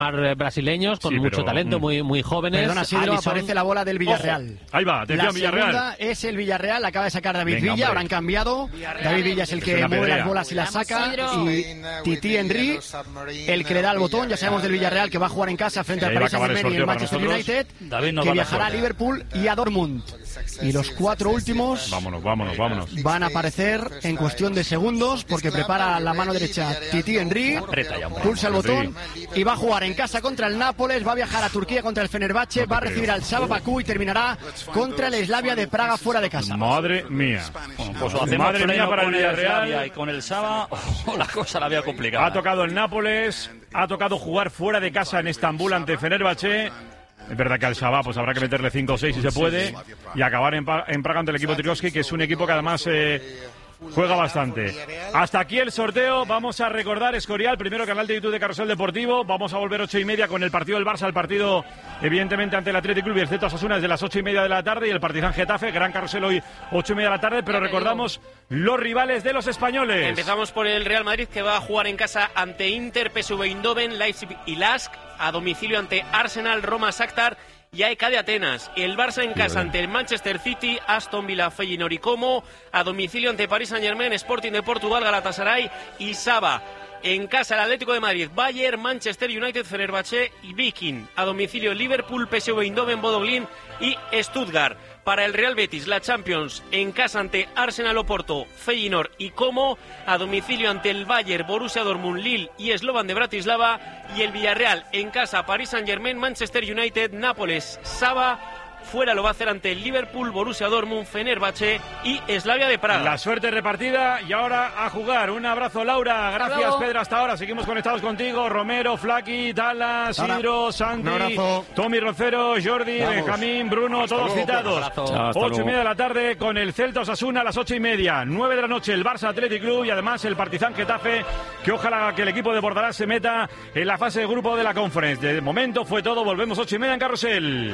brasileños con mucho talento, muy jóvenes. Perdona, Sidro, aparece la bola del Villarreal. Ojo. Ahí va, atención, Villarreal. La segunda es el Villarreal, acaba de sacar David Villa, ahora han cambiado. David Villa es el que mueve las bolas y las saca. Y Titi Henry, el que le da el botón. Ya sabemos del Villarreal que va a jugar en casa frente al Paris Saint-Germain y el Manchester United, que viajará a Liverpool y a Dortmund. Y los 4 últimos vámonos. van a aparecer en cuestión de segundos, porque prepara la mano derecha Titi Henry, pulsa el botón y va a jugar en casa contra el Nápoles, va a viajar a Turquía contra el Fenerbahce, va a recibir al Saba Bakú y terminará contra el Slavia de Praga fuera de casa. Madre mía. Bueno, pues lo hacemos para el Villarreal y con el Saba la cosa la veo complicada. Ha tocado el Nápoles, ha tocado jugar fuera de casa en Estambul ante Fenerbahce. Es verdad que al Shabab pues habrá que meterle 5 o 6 si se puede y acabar en Praga ante el equipo Trigoski, que es un equipo que además juega bastante. Hasta aquí el sorteo. Vamos a recordar, Escorial, primero canal de YouTube de Carrusel Deportivo. Vamos a volver 8:30 con el partido del Barça, el partido evidentemente ante el Athletic Club y el Celta Osasuna desde las 8:30 de la tarde, y el Partizan Getafe, gran carrusel hoy 8:30 de la tarde, pero recordamos los rivales de los españoles. Empezamos por el Real Madrid, que va a jugar en casa ante Inter, PSV Eindhoven, Leipzig y Lask, a domicilio ante Arsenal, Roma, Shakhtar y AEK de Atenas. El Barça en casa ante el Manchester City, Aston Villa, Feyenoord y Como, a domicilio ante Paris Saint-Germain, Sporting de Portugal, Galatasaray y Saba. En casa el Atlético de Madrid, Bayern, Manchester United, Fenerbahce y Viking. A domicilio Liverpool, PSV Eindhoven, Bodo Glimt y Stuttgart. Para el Real Betis, la Champions en casa ante Arsenal, Oporto, Feyenoord y Como, a domicilio ante el Bayern, Borussia Dortmund, Lille y Slovan de Bratislava, y el Villarreal en casa, Paris Saint-Germain, Manchester United, Nápoles, Saba. Fuera lo va a hacer ante el Liverpool, Borussia Dortmund, Fenerbahce y Slavia de Praga. La suerte repartida y ahora a jugar. Un abrazo, Laura. Gracias, Pedro, hasta ahora. Seguimos conectados contigo. Romero, Flaki, Tala, Sidro, Santi, Tommy Rocero, Jordi, Benjamín, Bruno, todos citados. 8:30 de la tarde con el Celta Osasuna a las 8:30. 9 de la noche el Barça Athletic Club y además el Partizan Getafe, que ojalá que el equipo de Bordalás se meta en la fase de grupo de la Conference. De momento fue todo. Volvemos 8:30 en Carrusel.